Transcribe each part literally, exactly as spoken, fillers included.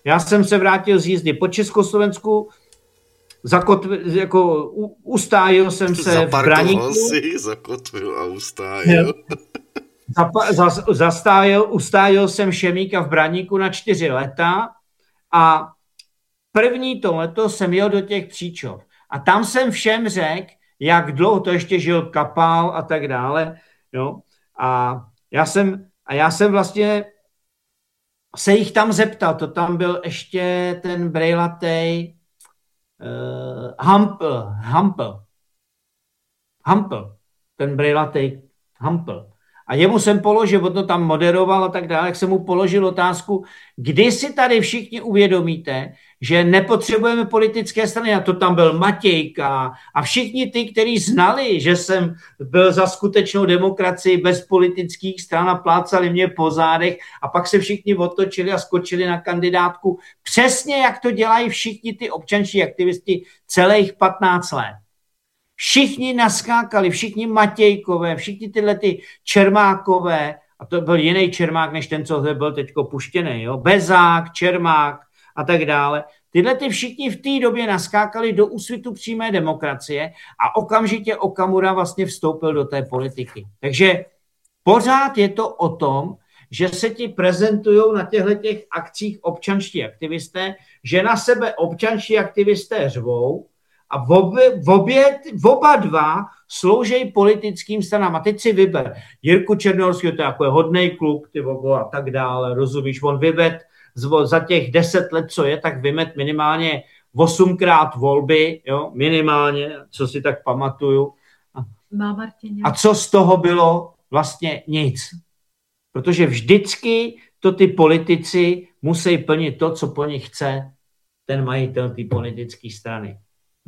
Já jsem se vrátil z jízdy po Československu, zakotv, jako u, ustájil jsem se v Braníku. si, zakotvil a ustájil. Zapa, zas, zastájil, ustájil jsem Šemíka v Braníku na čtyři leta a první to leto jsem jel do těch Příčov. A tam jsem všem řekl, jak dlouho to ještě žil Kapal a tak dále. Jo? A, já jsem, a já jsem vlastně se jich tam zeptal, to tam byl ještě ten brejlatej uh, Hampl, Hampl, Hampl, ten brejlatej Hampl. A jemu jsem položil, on to tam moderoval a tak dále, jak jsem mu položil otázku, kdy si tady všichni uvědomíte, že nepotřebujeme politické strany. A to tam byl Matějka a všichni ty, kteří znali, že jsem byl za skutečnou demokracii bez politických stran a plácali mě po zádech a pak se všichni otočili a skočili na kandidátku. Přesně jak to dělají všichni ty občanští aktivisti celých patnáct let. Všichni naskákali, všichni Matějkové, všichni tyhle ty Čermákové, a to byl jiný Čermák, než ten, co byl teďko puštěný, jo? Bezák, Čermák a tak dále. Tyhle ty všichni v té době naskákali do Úsvitu přímé demokracie a okamžitě Okamura vlastně vstoupil do té politiky. Takže pořád je to o tom, že se ti prezentují na těchto těch akcích občanští aktivisté, že na sebe občanští aktivisté řvou, a v obě, v obě, v oba dva sloužejí politickým stranám. A teď si vyber. Jirku Černohorského, to je jako hodnej kluk, ty vogo, a tak dále, rozumíš, on vyved za těch deset let, co je, tak vymet minimálně osmkrát volby, jo, minimálně, co si tak pamatuju. Má a co z toho bylo? Vlastně nic. Protože vždycky to ty politici musí plnit to, co po nich chce ten majitel té politické strany.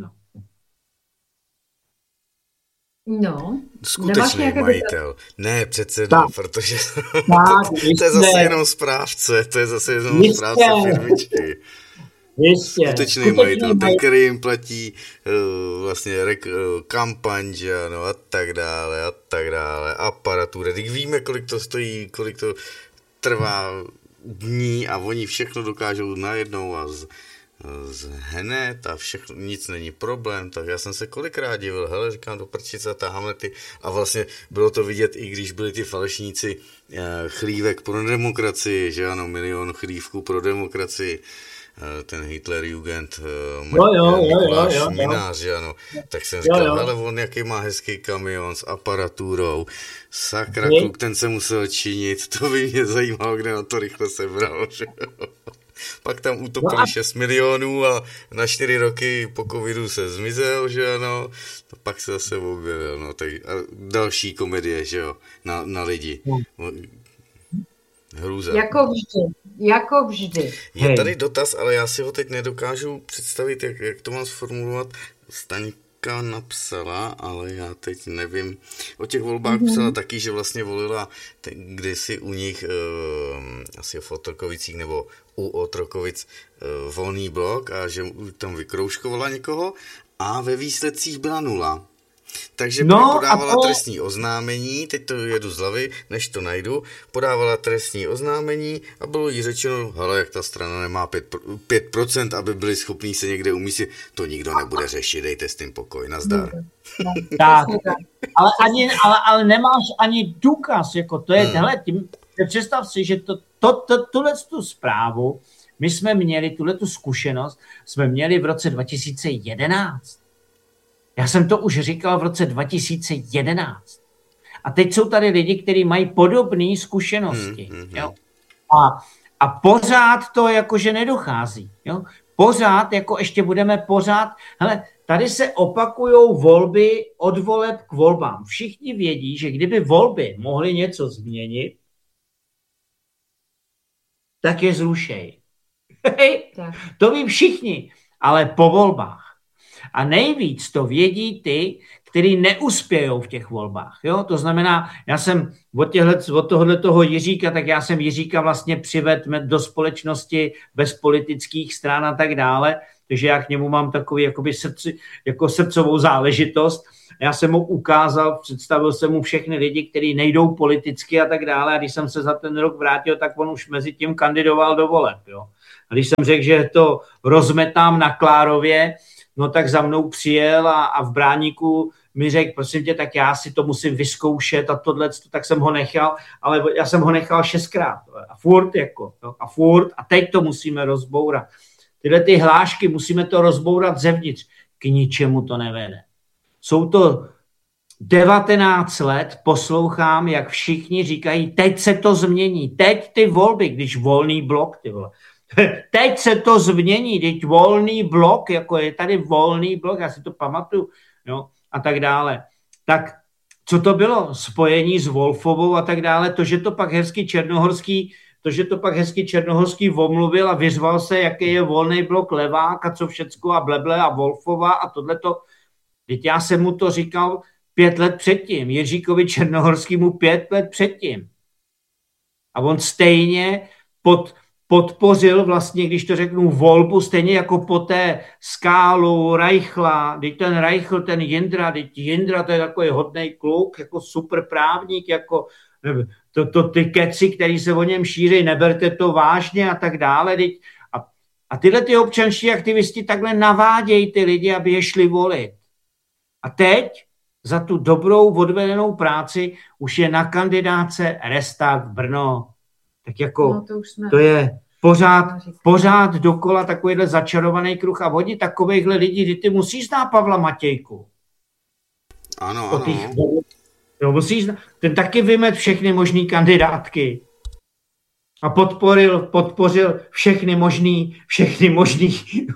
No, skutečný majitel. Ne, přece no, protože tak, to, to je zase jenom správce, to je zase jenom jistě. Správce firmičky. Jistě. Skutečný, Skutečný majitel, ten, který jim platí uh, vlastně rek, uh, kampaň, že ano, a tak dále, a tak dále, aparatura. Teď víme, kolik to stojí, kolik to trvá dní a oni všechno dokážou najednou a z, z hned a všechno, nic není problém, tak já jsem se kolikrát divil, hele, říkám do prčice, taháme ty a vlastně bylo to vidět, i když byli ty falešníci eh, chlívek pro demokracii, že ano, milion chlívků pro demokracii, eh, ten Hitlerjugend, eh, jo, jo, Mikuláš jo, jo, jo. Minář, že ano, tak jsem říkal, jo, jo. hele, on jaký má hezký kamion s aparaturou, sakra, kluk, ten se musel činit, to by mě zajímalo, kde na to rychle sebral, že jo. Pak tam utopili no a... šest milionů a na čtyři roky po covidu se zmizel, že ano, a pak se zase objevil, no, tak a další komedie, že jo, na, na lidi. No. Hrůza. Jako vždy, jako vždy. Je tady dotaz, ale já si ho teď nedokážu představit, jak, jak to mám sformulovat. Staňka napsala, ale já teď nevím. O těch volbách mm-hmm. psala taky, že vlastně volila kdysi u nich uh, asi v Otrokovicích nebo u Otrokovic uh, volný blok a že tam vykroužkovala někoho a ve výsledcích byla nula. Takže no, podávala to... trestní oznámení, teď to jedu z hlavy, než to najdu, podávala trestní oznámení a bylo jí řečeno, hele, jak ta strana nemá pět procent, aby byli schopní se někde umístit, to nikdo nebude řešit, dejte s tím pokoj, nazdar. Tak, ale, ani, ale, ale nemáš ani důkaz, jako to je, hmm. hele, tím, představ si, že to, to, to, tuhle tu zprávu, my jsme měli, tuhle tu zkušenost, jsme měli v roce dva tisíce jedenáct. Já jsem to už říkal v roce dva tisíce jedenáct. A teď jsou tady lidi, kteří mají podobné zkušenosti. Hmm, hmm, jo? A, a pořád to jakože nedochází. Jo? Pořád, jako ještě budeme pořád... Hele, tady se opakujou volby od voleb k volbám. Všichni vědí, že kdyby volby mohly něco změnit, tak je zrušej. To ví všichni, ale po volbách. A nejvíc to vědí ty, kteří neuspějou v těch volbách. Jo? To znamená, já jsem od, těhle, od tohohle toho Jiříka, tak já jsem Jiříka vlastně přivedl do společnosti bez politických stran a tak dále, takže já k němu mám takový jakoby srdci, jako srdcovou záležitost. Já jsem mu ukázal, představil jsem mu všechny lidi, kteří nejdou politicky a tak dále a když jsem se za ten rok vrátil, tak on už mezi tím kandidoval do voleb. Jo? A když jsem řekl, že to rozmetám na Klárově, no tak za mnou přijel a, a v Bráníku mi řekl, prosím tě, tak já si to musím vyzkoušet a tohle, tak jsem ho nechal, ale já jsem ho nechal šestkrát. A furt jako, jo, a furt, a teď to musíme rozbourat. Tyhle ty hlášky, musíme to rozbourat zevnitř. K ničemu to nevede. Jsou to devatenáct let, poslouchám, jak všichni říkají, teď se to změní, teď ty volby, když volný blok, ty vole. Teď se to změní, teď volný blok, jako je tady volný blok, já si to pamatuju, jo, a tak dále. Tak co to bylo? Spojení s Wolfovou a tak dále, to, že to pak hezky Černohorský, to, že to pak hezky Černohorský omluvil a vyřval se, jaký je volný blok levák a co všecko a bleble a Wolfova a tohleto. Teď já jsem mu to říkal pět let předtím, Jiříkovi Černohorskýmu pět let předtím. A on stejně pod, podpořil vlastně, když to řeknu, volbu, stejně jako po té Skálu, Reichla, teď ten Reichl, ten Jindra, teď Jindra, to je takový hodnej kluk, jako super právník, jako to, to ty keci, který se o něm šíří, neberte to vážně a tak dále. Teď, a, a tyhle ty občanští aktivisti takhle navádějí ty lidi, aby je šli volit. A teď za tu dobrou odvedenou práci už je na kandidáce Restart Brno. Tak jako no, to, jsme... to je pořád, pořád dokola takovýhle začarovaný kruh a oni takovejhle lidi, kdy ty musíš znát Pavla Matějku. Ano, ano. Těch, jo, musíš znát, ten taky vymet všechny možný kandidátky. A podporil, podpořil všechny možný, všechny možný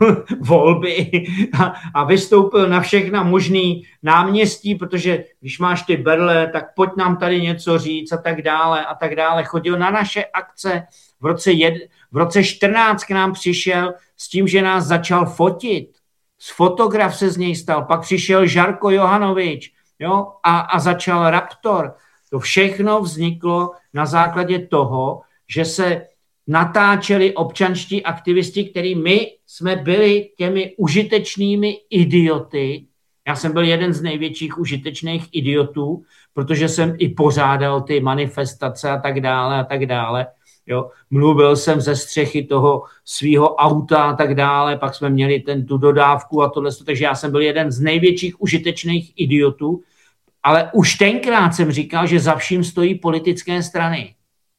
volby a, a vystoupil na všechna možný náměstí, protože když máš ty berle, tak pojď nám tady něco říct a tak dále a tak dále. Chodil na naše akce, v roce, jed, v roce čtrnáct k nám přišel s tím, že nás začal fotit. Z fotograf se z něj stal, pak přišel Žarko Johanovič, jo, a, a začal Raptor. To všechno vzniklo na základě toho, že se natáčeli občanští aktivisti, který my jsme byli těmi užitečnými idioty. Já jsem byl jeden z největších užitečných idiotů, protože jsem i pořádal ty manifestace a tak dále a tak dále. Jo. Mluvil jsem ze střechy toho svého auta a tak dále, pak jsme měli ten, tu dodávku a tohle, takže já jsem byl jeden z největších užitečných idiotů, ale už tenkrát jsem říkal, že za vším stojí politické strany.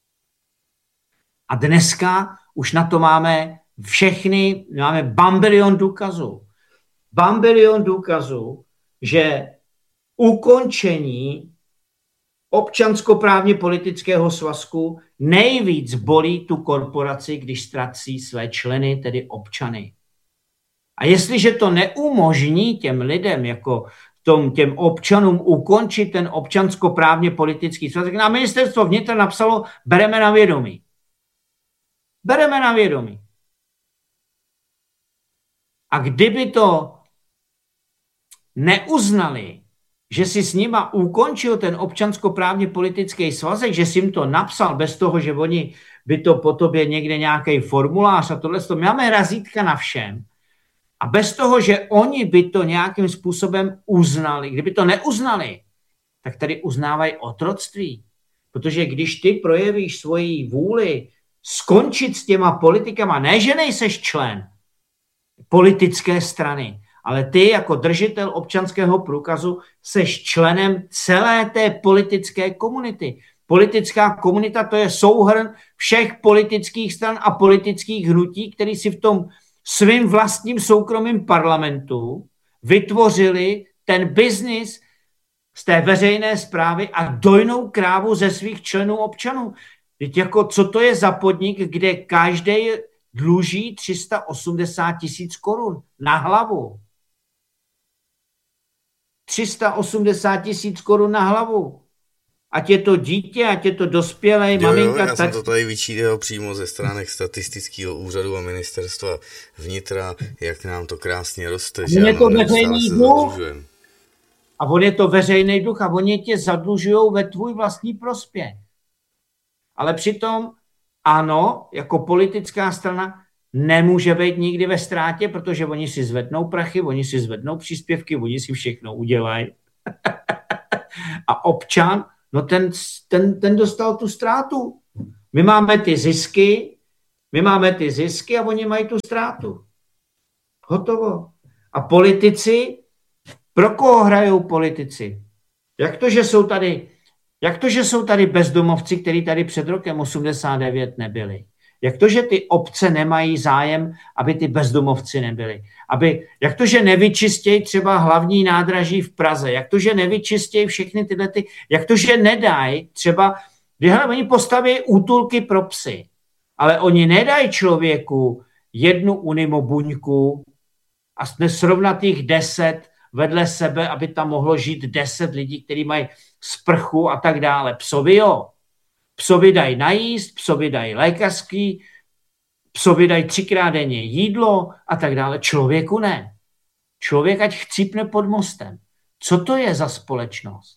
A dneska už na to máme všechny, máme bambilion důkazů. Bambilion důkazů, že ukončení občanskoprávně politického svazku nejvíc bolí tu korporaci, když ztratí své členy, tedy občany. A jestliže to neumožní těm lidem, jako tom, těm občanům ukončit ten občanskoprávně politický svazek, na ministerstvo vnitra napsalo, bereme na vědomí. Bereme na vědomí. A kdyby to neuznali, že si s nima ukončil ten občanskoprávně politický svazek, že si jim to napsal bez toho, že oni by to po tobě někde nějaký formulář a tohle, to máme razítka na všem. A bez toho, že oni by to nějakým způsobem uznali, kdyby to neuznali, tak tady uznávají otroctví. Protože když ty projevíš svoji vůli skončit s těma politikama, ne, že nejseš člen politické strany, ale ty jako držitel občanského průkazu seš členem celé té politické komunity. Politická komunita, to je souhrn všech politických stran a politických hnutí, který si v tom svým vlastním soukromým parlamentu vytvořili ten biznis z té veřejné správy a dojnou krávu ze svých členů občanů. Teď jako, co to je za podnik, kde každý dluží tři sta osmdesát tisíc korun na hlavu. tři sta osmdesát tisíc korun na hlavu. Ať je to dítě, ať je to dospělej, jo, maminka. Jo, já jsem to tady vyčítal přímo ze stránek statistického úřadu a ministerstva vnitra, jak nám to krásně roste. Že je to veřejný dluh. A on je to veřejný dluh a oni tě zadlužujou ve tvůj vlastní prospěch. Ale přitom ano, jako politická strana nemůže být nikdy ve ztrátě, protože oni si zvednou prachy, oni si zvednou příspěvky, oni si všechno udělají. A občan, no ten, ten, ten dostal tu ztrátu. My máme ty zisky, My máme ty zisky a oni mají tu ztrátu. Hotovo. A politici, pro koho hrajou politici? Jak to, že jsou tady, jak to, že jsou tady bezdomovci, kteří tady před rokem osmdesát devět nebyli? Jak to, že ty obce nemají zájem, aby ty bezdomovci nebyli? Aby, jak to, že nevyčistějí třeba hlavní nádraží v Praze? Jak to, že nevyčistějí všechny tyhle ty, jak to, že nedají třeba, hele, oni postaví útulky pro psy, ale oni nedají člověku jednu Unimo buňku a nesrovnatých deset vedle sebe, aby tam mohlo žít deset lidí, kteří mají sprchu a tak dále. Psovi jo. Psovi dají najíst, psovi dají lékařský, psovi dají třikrát denně jídlo a tak dále. Člověku ne. Člověk ať chcípne pod mostem. Co to je za společnost?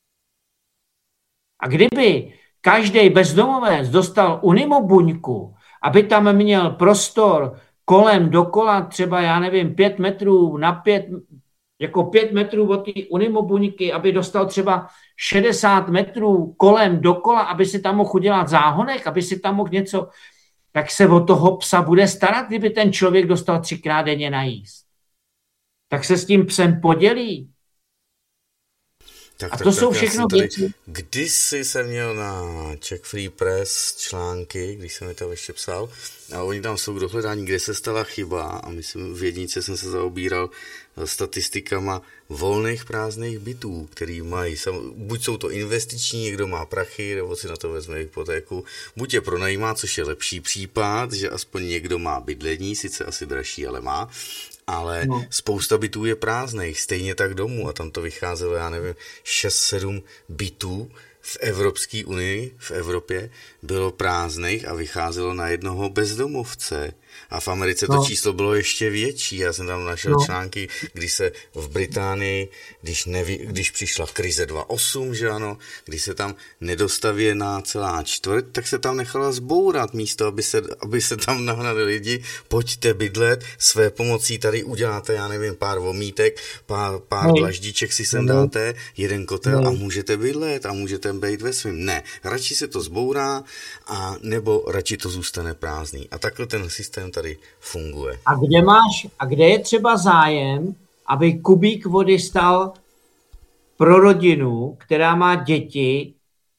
A kdyby každý bezdomovec dostal Unimo buňku, aby tam měl prostor kolem dokola, třeba já nevím, pět metrů na pět, jako pět metrů od té Unimo buňky, aby dostal třeba šedesát metrů kolem dokola, aby si tam mohl udělat záhonek, aby si tam mohl něco, tak se o toho psa bude starat, kdyby ten člověk dostal třikrát denně najíst. Tak se s tím psem podělí. Tak, a tak, to tak, jsou všechno tady, věci. Kdysi jsem měl na Czech Free Press články, když jsem je tam ještě psal, a oni tam jsou k dohledání, kde se stala chyba, a myslím v jednice jsem se zaobíral statistikama volných prázdných bytů, který mají, buď jsou to investiční, někdo má prachy, nebo si na to vezme hypotéku, buď je pronajímá, což je lepší případ, že aspoň někdo má bydlení, sice asi dražší, ale má, ale no. Spousta bytů je prázdných, stejně tak domů, a tam to vycházelo, já nevím, šest sedm bytů v Evropské unii, v Evropě, bylo prázdných a vycházelo na jednoho bezdomovce. A v Americe to no. číslo bylo ještě větší. Já jsem tam našel no. články, když se v Británii, když, neví, když přišla krize dva osm, že ano, když se tam nedostavěná celá čtvrt, tak se tam nechala zbourat místo, aby se, aby se tam nahnali lidi, pojďte bydlet, své pomocí tady uděláte, já nevím, pár vomítek, pár, pár no. dlaždíček si sem no. dáte, jeden kotel no. a můžete bydlet a můžete být ve svým. Ne, radši se to zbourá, a nebo radši to zůstane prázdný. A takhle ten systém tady funguje. A kde máš, a kde je třeba zájem, aby kubík vody stal pro rodinu, která má děti,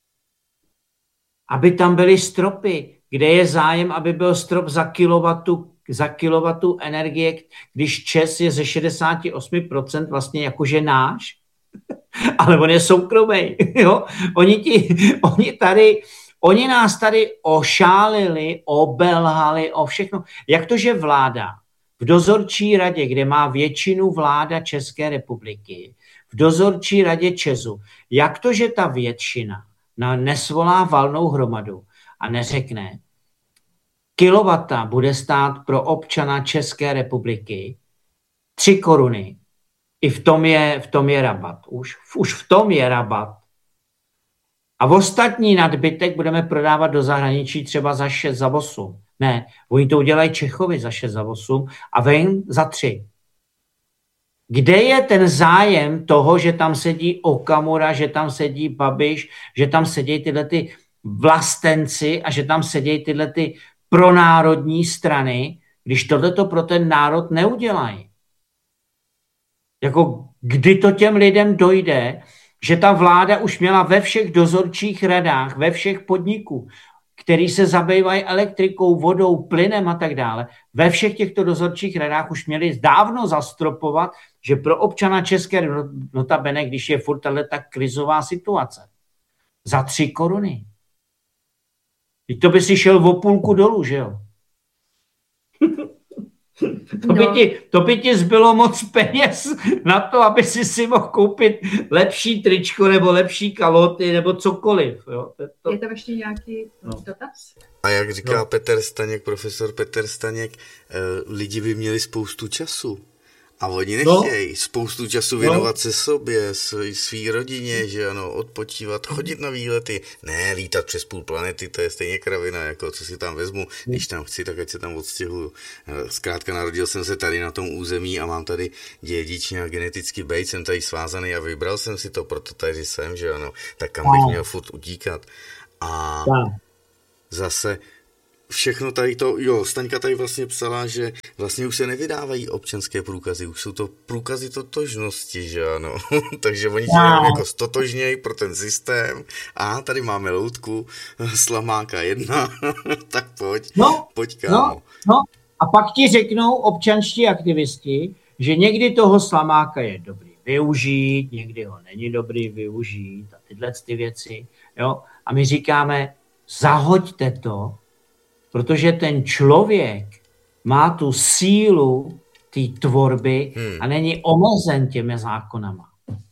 aby tam byly stropy? Kde je zájem, aby byl strop za kilowatu, za kilowatu energie, když ČEZ je ze šedesát osm procent vlastně jakože náš, ale on je soukromý. Jo? Oni, ti, oni tady Oni nás tady ošálili, obelhali o všechno. Jak to, že vláda v dozorčí radě, kde má většinu vláda České republiky, v dozorčí radě ČEZu, jak to, že ta většina nesvolá valnou hromadu a neřekne, kilowata bude stát pro občana České republiky tři koruny. I v tom je, v tom je rabat. Už, už v tom je rabat. A v ostatní nadbytek budeme prodávat do zahraničí třeba za šest, za osm. Ne, oni to udělají Čechovi za šest, za osm a ven za tři. Kde je ten zájem toho, že tam sedí Okamura, že tam sedí Babiš, že tam sedí tyhle ty vlastenci a že tam sedí tyhle ty pronárodní strany, když tohleto pro ten národ neudělají? Jako kdy to těm lidem dojde, že ta vláda už měla ve všech dozorčích radách, ve všech podniků, který se zabývají elektrikou, vodou, plynem a tak dále, ve všech těchto dozorčích radách už měli dávno zastropovat, že pro občana České notabene, když je furt tato tak krizová situace, za tři koruny. Teď to by si šel o půlku dolů, že jo? To by, no. ti, to by ti zbylo moc peněz na to, aby si si mohl koupit lepší tričko nebo lepší kaloty nebo cokoliv. Jo? To, to... Je tam ještě nějaký no. dotaz? A jak říká no. Petr Staněk, profesor Petr Staněk, lidi by měli spoustu času. A oni nechtějí no. spoustu času věnovat no. se sobě, svý rodině, že ano, odpočívat, chodit na výlety, ne lítat přes půl planety, to je stejně kravina, jako co si tam vezmu, když tam chci, tak ať se tam odstěhuju. Zkrátka narodil jsem se tady na tom území a mám tady dědičně a geneticky bejt, jsem tady svázaný a vybral jsem si to, proto tady jsem, že ano, tak kam bych měl furt utíkat. A zase všechno tady to, jo, Staňka tady vlastně psala, že vlastně už se nevydávají občanské průkazy, už jsou to průkazy totožnosti, že ano, takže oni tě no. jako stotožnějí pro ten systém a tady máme loutku Slamáka jedna, tak pojď, no, pojď kámo. No, no, a pak ti řeknou občanští aktivisti, že někdy toho Slamáka je dobrý využít, někdy ho není dobrý využít a tyhle ty věci, jo, a my říkáme, zahoďte to, protože ten člověk má tu sílu té tvorby hmm. a není omezen těmi zákonama.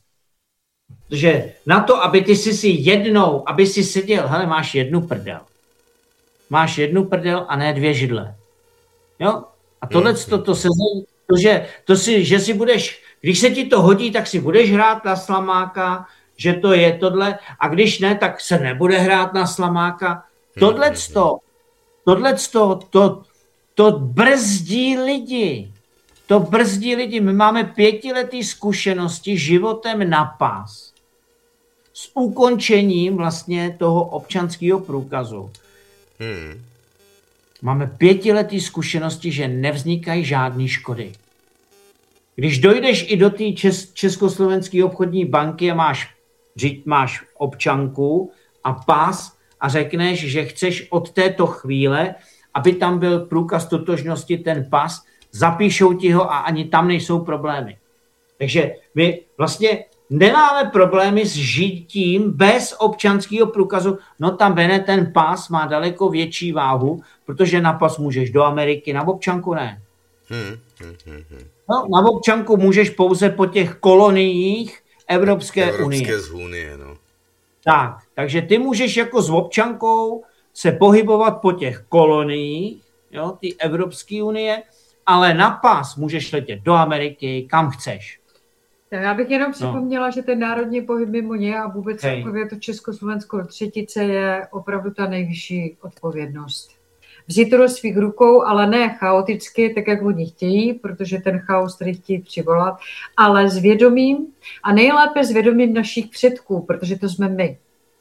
Protože na to, aby ty si si jednou, aby si seděl, hele, máš jednu prdel. Máš jednu prdel a ne dvě židle. Jo? A tohle, hmm. to, to se to, že, to si, že si budeš, když se ti to hodí, tak si budeš hrát na Slamáka, že to je tohle, a když ne, tak se nebude hrát na Slamáka. Tohle to, tohle to, to, to brzdí lidi. To brzdí lidi. My máme pětiletý zkušenosti životem na pás. S ukončením vlastně toho občanského průkazu. Hmm. Máme pětiletý zkušenosti, že nevznikají žádné škody. Když dojdeš i do té čes, Československé obchodní banky a máš, máš občanku a pás a řekneš, že chceš od této chvíle, aby tam byl průkaz totožnosti, ten pas, zapíšou ti ho a ani tam nejsou problémy. Takže my vlastně nemáme problémy s žitím bez občanského průkazu. No tam bene, ten pas má daleko větší váhu, protože na pas můžeš do Ameriky, na občanku ne. Hmm, hmm, hmm, hmm. No, na občanku můžeš pouze po těch koloniích Evropské, Evropské unie. Evropské unie, no. Tak, takže ty můžeš jako s občankou se pohybovat po těch koloniích, jo, ty Evropské unie, ale na pas můžeš letět do Ameriky, kam chceš. Tak já bych jenom připomněla, no. že ten národní pohyb mimo ně a vůbec celkově to Československo třetice je opravdu ta nejvyšší odpovědnost. Vzít to do svých rukou, ale ne chaoticky, tak jak oni chtějí, protože ten chaos tady chtějí přivolat, ale s vědomím a nejlépe s vědomím našich předků, protože to jsme my.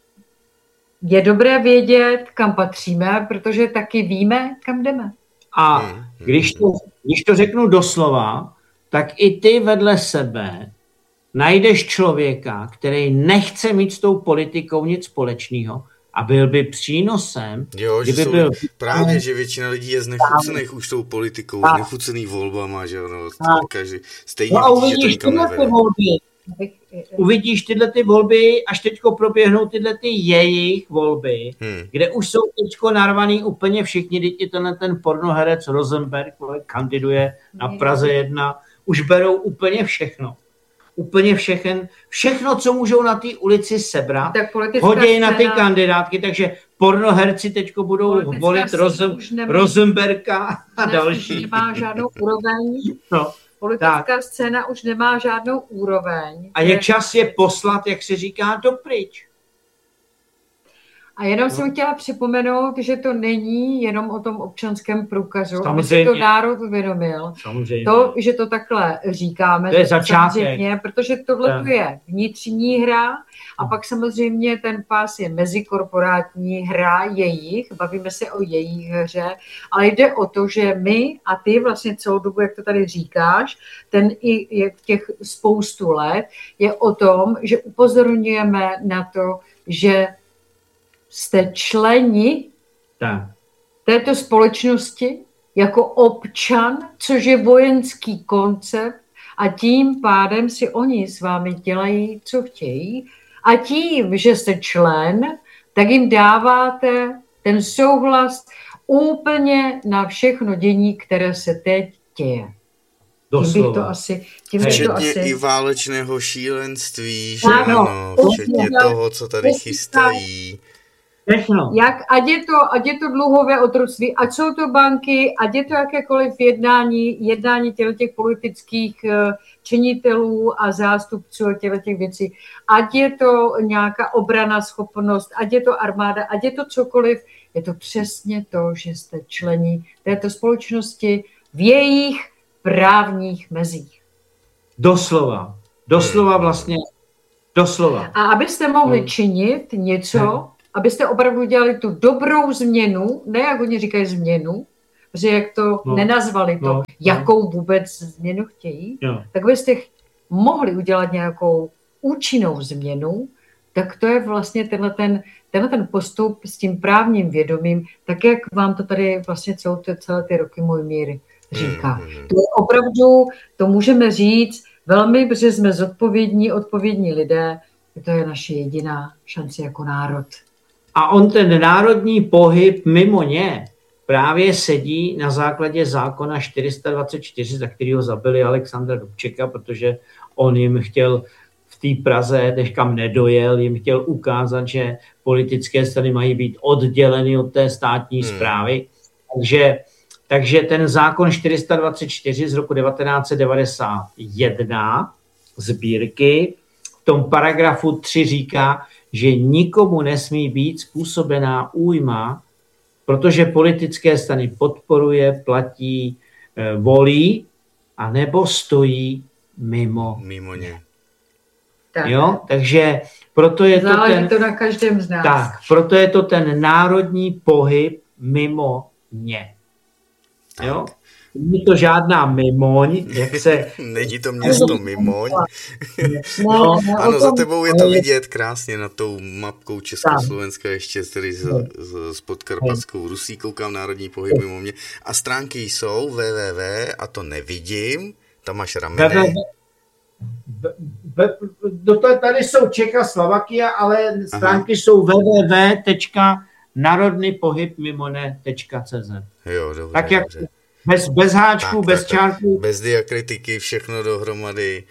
Je dobré vědět, kam patříme, protože taky víme, kam jdeme. A když to, když to řeknu doslova, tak i ty vedle sebe najdeš člověka, který nechce mít s tou politikou nic společného a byl by přínosem. Jo, že jsou, byl... právě, že většina lidí je znechucených už tou politikou, tak. znechucených volbama, že ono, každý stejně no vidí, že to nikam nevede. Uvidíš tyhle ty volby, až teďko proběhnou tyhle ty jejich volby, hmm. kde už jsou teďko narvaný úplně všichni, děti tenhle ten pornoherec Rosenberg kandiduje na Praze jedna, už berou úplně všechno. Úplně všechen, všechno, co můžou na té ulici sebrat, hodí na ty kandidátky, takže pornoherci teďko budou volit Rosen, Rosenberga a ne, další. Nemá žádnou úroveň. No. Politická tak. scéna už nemá žádnou úroveň. A je čas je poslat, jak se říká, dopryč. A jenom no. jsem chtěla připomenout, že to není jenom o tom občanském průkazu, aby si to národ uvědomil. Samozřejmě. To, že to takhle říkáme, to je začátek. Protože tohle je vnitřní hra a pak samozřejmě ten pás je mezikorporátní hra jejich, bavíme se o jejich hře, ale jde o to, že my a ty vlastně celou dobu, jak to tady říkáš, ten i je v těch spoustu let, je o tom, že upozorňujeme na to, že jste členi tak. této společnosti jako občan, což je vojenský koncept a tím pádem si oni s vámi dělají, co chtějí a tím, že jste člen, tak jim dáváte ten souhlas úplně na všechno dění, které se teď děje. Doslova. Tím bych to asi... Tím včetně to asi... i válečného šílenství, že ano, ano, včetně toho, co tady chystají. Jak, ať je to, ať je to dluhové otroctví, ať jsou to banky, ať je to jakékoliv jednání, jednání těch politických činitelů a zástupců těch věcí, ať je to nějaká obrana schopnost, ať je to armáda, ať je to cokoliv, je to přesně to, že jste člení této společnosti v jejich právních mezích. Doslova. Doslova vlastně. Doslova. A abyste mohli činit něco, abyste opravdu dělali tu dobrou změnu, ne jak oni říkají změnu, že jak to no, nenazvali to, no, jakou vůbec změnu chtějí, no. Tak byste mohli udělat nějakou účinnou změnu, tak to je vlastně tenhle ten, tenhle ten postup s tím právním vědomím, tak jak vám to tady vlastně celé ty, celé ty roky můj míry říká. To je opravdu, to můžeme říct, velmi, protože jsme zodpovědní, odpovědní lidé, to je naše jediná šance jako národ. A on ten národní pohyb mimo ně právě sedí na základě zákona čtyři sta dvacet čtyři, za kterého zabili Alexandra Dubčeka, protože on jim chtěl v té Praze, než kam nedojel, jim chtěl ukázat, že politické strany mají být odděleny od té státní hmm. správy. Takže, takže ten zákon čtyři sta dvacet čtyři z roku devatenáct set devadesát jedna sbírky v tom paragrafu tři říká, že nikomu nesmí být způsobená újma, protože politické strany podporuje, platí, volí, anebo stojí mimo, mimo ně. Tak. Jo? Takže proto je Záleží to ten, to na každém z nás. Tak, proto je to ten národní pohyb mimo ně. Tak. Jo? Není to žádná Mimoň, jak se... Není to město Mimoň. No, ano, za tebou je to vidět krásně na tou mapkou Československa, ještě tedy s, s, s podkarpatskou Rusí, koukám národní pohyb mimo mě. A stránky jsou www, a to nevidím, tam máš rameny. Tady jsou Čeka, Slovakia, ale stránky Aha. jsou www tečka národný pohyb mimo ne tečka cé zet. Jo, dobře, tak jak dobře. Bez, bez háčků, tak, bez tak, čárků. Bez diakritiky, všechno dohromady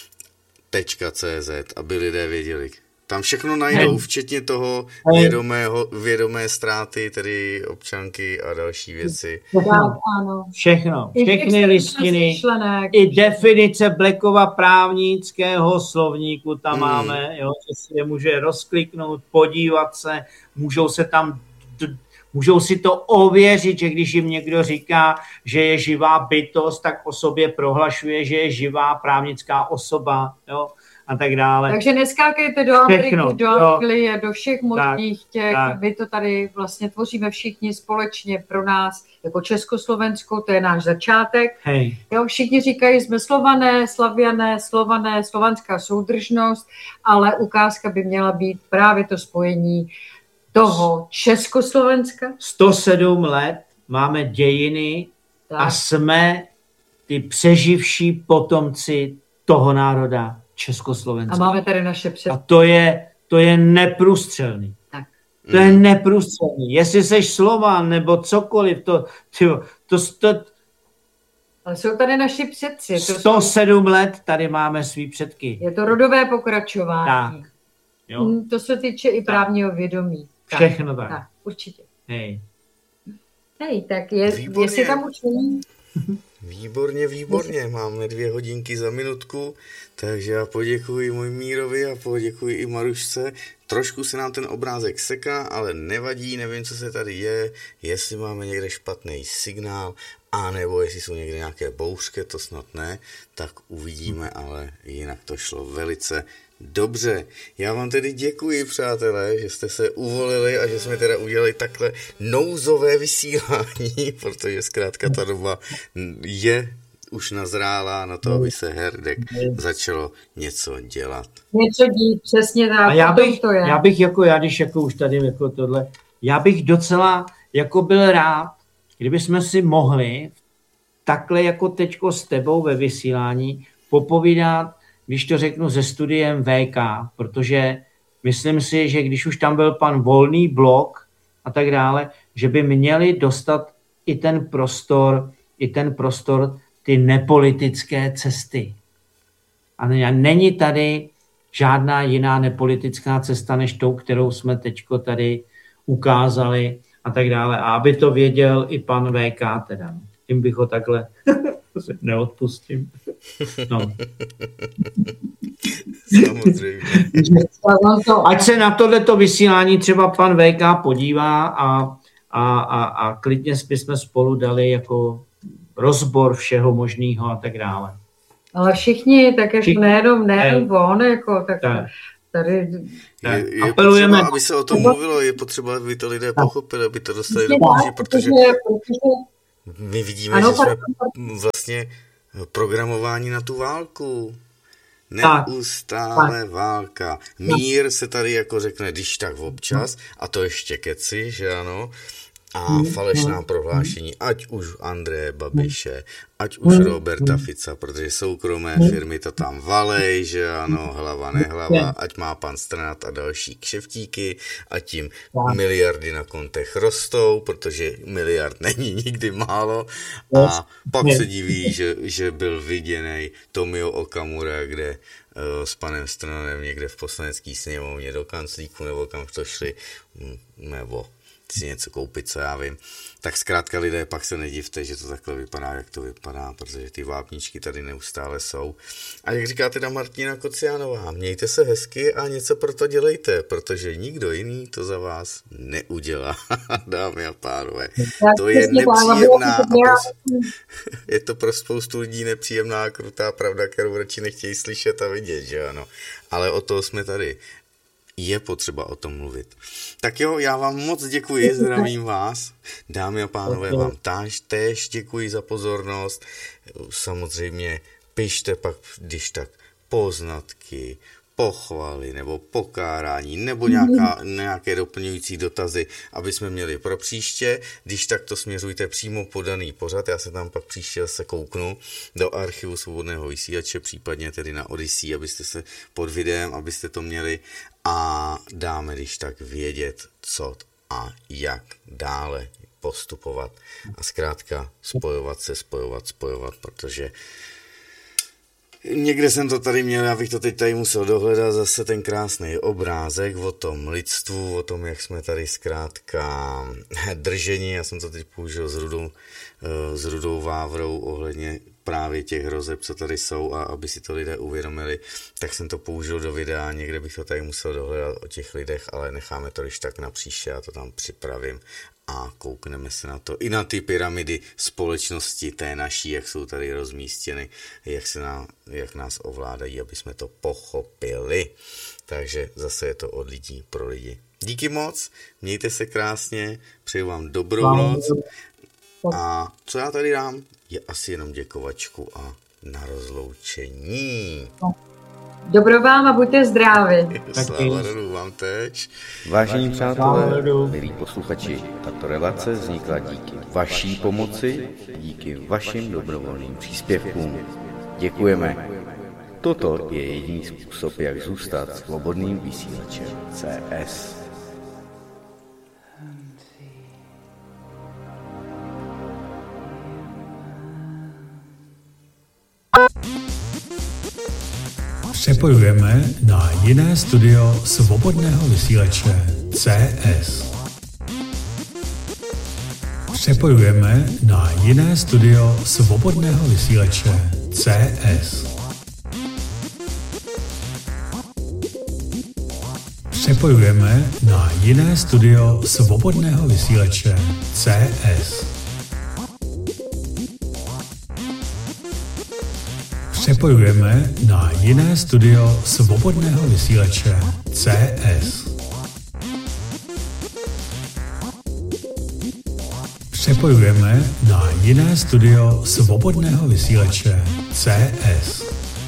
.cz, aby lidé věděli. Tam všechno najdou, hey. včetně toho vědomého, vědomé ztráty, tedy občanky a další věci. Ano. Všechno, všechny listiny, i definice Blackova právnického slovníku tam hmm. máme, jo, že si je může rozkliknout, podívat se, můžou se tam... Můžou si to ověřit, že když jim někdo říká, že je živá bytost, tak o sobě prohlašuje, že je živá právnická osoba, jo, a tak dále. Takže neskákejte do Ameriky, do Anglie, do všech možných těch, tak. My to tady vlastně tvoříme všichni společně pro nás, jako Československo, to je náš začátek. Hej. Jo, všichni říkají, jsme Slované, Slaviané, Slované, slovanská soudržnost, ale ukázka by měla být právě to spojení toho Československa. sto sedm let máme dějiny tak. A jsme ty přeživší potomci toho národa Československa. A máme tady naše před... A to je, to je neprůstřelný. Tak. To je neprůstřelný. Jestli seš Slovan nebo cokoliv, to... to, to, to ale jsou tady naši předci. sto sedm jsou... let tady máme svý předky. Je to rodové pokračování. Tak. Jo? To se týče i právního vědomí. Všechno tak. tak. Určitě. Hej. Hej, tak je, jestli tam už není... Výborně, výborně. Máme dvě hodinky za minutku, takže já poděkuji Mojmírovi a poděkuji i Marušce. Trošku se nám ten obrázek seká, ale nevadí, nevím, co se tady je, jestli máme někde špatný signál, anebo jestli jsou někde nějaké bouřky, to snad ne, tak uvidíme, ale jinak to šlo velice dobře. Já vám tedy děkuji, přátelé, že jste se uvolili a že jsme teda udělali takhle nouzové vysílání, protože zkrátka ta doba je už nazrála na to, aby se herdek začalo něco dělat. Něco dít, přesně tak. A já bych, to je. já bych jako já, když jako už tady jako tohle, já bych docela jako byl rád, kdyby jsme si mohli takhle jako teďko s tebou ve vysílání popovídat, když to řeknu ze studiem V K, protože myslím si, že když už tam byl pan Volný blok a tak dále, že by měli dostat i ten prostor, i ten prostor ty nepolitické cesty. A není tady žádná jiná nepolitická cesta, než tou, kterou jsme teďko tady ukázali a tak dále. A aby to věděl i pan V K teda. Tím bych ho takhle neodpustím. No. Samozřejmě. Ať se na tohleto vysílání třeba pan V K podívá a, a, a, a klidně bychom spolu dali jako rozbor všeho možného a tak dále. Ale všichni, tak jako nejenom, nejenom on, jako, tak, tak. tady... Je, je potřeba, aby se o tom mluvilo, je potřeba, aby to lidé pochopili, aby to dostali do kůži, protože my vidíme, ano, že jsme vlastně programováni na tu válku. Neustále válka. Mír se tady jako řekne, když tak občas, a to ještě keci, že ano, a falešná prohlášení, ať už Andreje Babiše, ať už Roberta Fica, protože soukromé firmy to tam valej, že ano, hlava nehlava, ať má pan Strnad a další kšeftíky, a tím miliardy na kontech rostou, protože miliard není nikdy málo, a pak se diví, že, že byl viděnej Tomio Okamura, kde uh, s panem Strnadem někde v poslanecké sněmovně do kanclíku, nebo kam to šli, nebo si něco koupit, co já vím. Tak zkrátka lidé, pak se nedivte, že to takhle vypadá, jak to vypadá, protože ty vápničky tady neustále jsou. A jak říká teda Martina Kociánová, mějte se hezky a něco pro to dělejte, protože nikdo jiný to za vás neudělá. Dámy a pánové, to je nepříjemná a pro, je to pro spoustu lidí nepříjemná a krutá pravda, kterou radši nechtějí slyšet a vidět, že ano. Ale o to jsme tady. Je potřeba o tom mluvit. Tak jo, já vám moc děkuji, zdravím vás. Dámy a pánové, vám táž, též děkuji za pozornost. Samozřejmě pište pak, když tak, poznatky, pochvaly nebo pokárání nebo nějaká, nějaké doplňující dotazy, aby jsme měli pro příště. Když tak to směřujte přímo podaný pořad, já se tam pak příště zase kouknu do archivu Svobodného vysílače, případně tedy na Odyssey, abyste se pod videem, abyste to měli, a dáme když tak vědět, co a jak dále postupovat a zkrátka spojovat se, spojovat, spojovat, protože někde jsem to tady měl, abych to teď tady musel dohledat, zase ten krásný obrázek o tom lidstvu, o tom, jak jsme tady zkrátka drženi. Já jsem to teď použil s Rudou, s Rudou Vávrou ohledně právě těch hrozeb, co tady jsou, a aby si to lidé uvědomili, tak jsem to použil do videa, někde bych to tady musel dohledat o těch lidech, ale necháme to když tak na příště, já to tam připravím a koukneme se na to. I na ty pyramidy společnosti té naší, jak jsou tady rozmístěny, jak, se na, jak nás ovládají, aby jsme to pochopili. Takže zase je to od lidí pro lidi. Díky moc, mějte se krásně, přeju vám dobrou noc. A co já tady dám, je asi jenom děkovačku a na rozloučení. Dobro vám a buďte zdraví. Sláva rodu vám teď. Vážení přátelé, milí posluchači, tato relace vznikla díky vaší pomoci, díky vašim dobrovolným příspěvkům. Děkujeme. Toto je jediný způsob, jak zůstat svobodným vysílačem C S. Přepojujeme na jiné studio svobodného vysílače C S. Přepojujeme na jiné studio svobodného vysílače C S. Přepojujeme na jiné studio svobodného vysílače C S. Přepojujeme na jiné studio svobodného vysílače C S. Přepojujeme na jiné studio svobodného vysílače C S.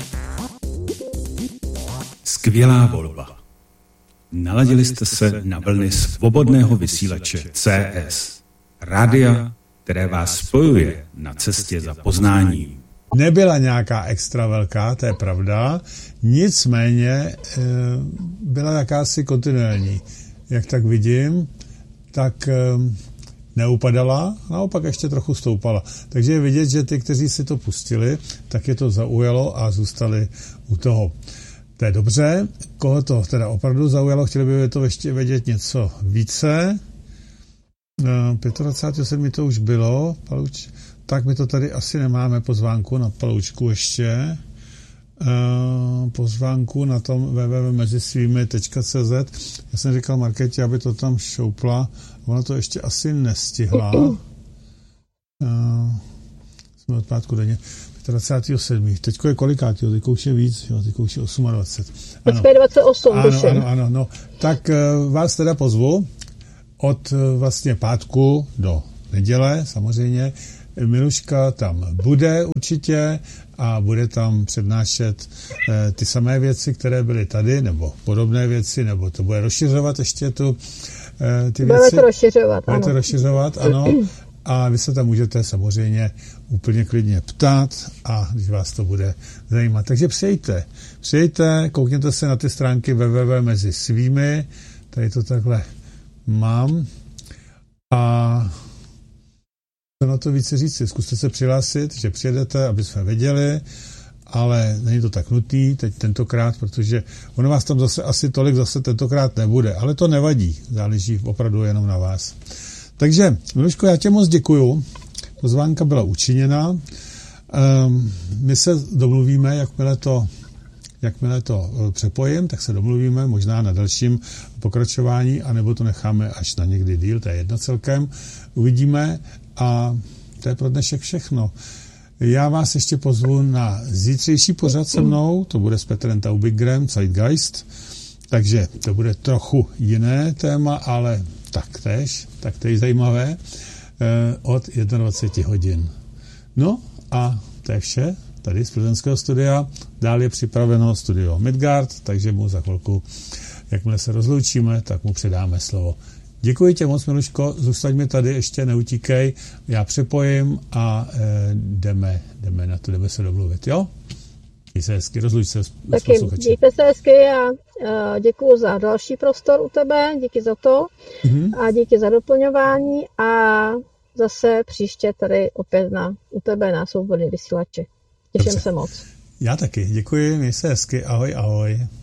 Skvělá volba. Naladili jste se na vlny svobodného vysílače C S. Rádia, které vás spojuje na cestě za poznáním. Nebyla nějaká extra velká, to je pravda, nicméně e, byla jakási kontinuální. Jak tak vidím, tak e, neupadala, naopak ještě trochu stoupala. Takže je vidět, že ty, kteří si to pustili, tak je to zaujalo a zůstali u toho. To je dobře. Koho to teda opravdu zaujalo, chtěli by to ještě vědět něco více. E, dvacátého sedmého to už bylo, Paluč. Tak my to tady asi nemáme pozvánku na Paloučku ještě. Uh, pozvánku na tom w w w tečka mezisvými tečka c z. Já jsem říkal Markétě, aby to tam šoupla. Ona to ještě asi nestihla. Uh, od pátku denně, dvacátého sedmého Teďko je kolikátýho, teďko už je víc, jo, teďko už je dvacet osm. Ano. Teďko je dvacet osm, ano, ano, ano, no. Tak uh, vás teda pozvu od uh, vlastně pátku do neděle, samozřejmě. Miluška tam bude určitě a bude tam přednášet uh, ty samé věci, které byly tady, nebo podobné věci, nebo to bude rozšiřovat ještě tu uh, ty bude věci. To rozšiřovat, bude ano. to rozšiřovat, ano. A vy se tam můžete samozřejmě úplně klidně ptát a když vás to bude zajímat. Takže přijďte, přijďte, koukněte se na ty stránky w w w tečka mezi svými, tady to takhle mám a co na to více říci, zkuste se přihlásit, že přijedete, aby jsme věděli, ale není to tak nutný teď tentokrát, protože ono vás tam zase asi tolik zase tentokrát nebude, ale to nevadí, záleží opravdu jenom na vás. Takže, Miluško, já tě moc děkuju. Pozvánka byla učiněna. Um, my se domluvíme, jakmile to, jakmile to přepojím, tak se domluvíme možná na dalším pokračování, anebo to necháme až na někdy díl, to je jedno celkem. Uvidíme a to je pro dnešek všechno. Já vás ještě pozvu na zítřejší pořad se mnou, to bude s Petrem Taubigrem, Zeitgeist, takže to bude trochu jiné téma, ale taktéž, taktéž zajímavé, od dvacet jedna hodin. No a to je vše tady z plzeňského studia. Dál je připraveno studio Midgard, takže mu za chvilku, jakmile se rozloučíme, tak mu předáme slovo. Děkuji tě moc, Miluško, zůstaň mi tady, ještě neutíkej, já přepojím a e, jdeme, jdeme na to, jdeme se domluvit, jo? Měj se hezky, rozluč se s posluchači. Mějte se hezky a uh, děkuju za další prostor u tebe, díky za to mm-hmm. a díky za doplňování a zase příště tady opět na, u tebe na Svobodný vysílači. Těším Dobře. se moc. Já taky, děkuji, měj se hezky, ahoj, ahoj.